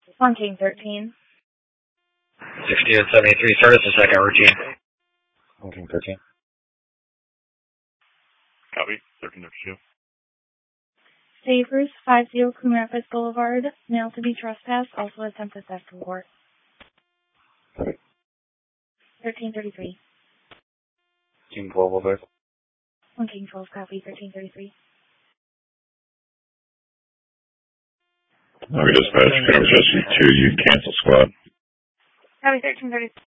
1 King 13. 6873, start us a second routine. 1 King 13. Copy, 1332. Savers 50 Coon Rapids Boulevard, male to be trespassed, also attempted theft report. Copy. 1333. King 1205. 1 King 12, copy, 1333. Okay, dispatch, Cover Jesse 2, you cancel squad. Copy, 1333.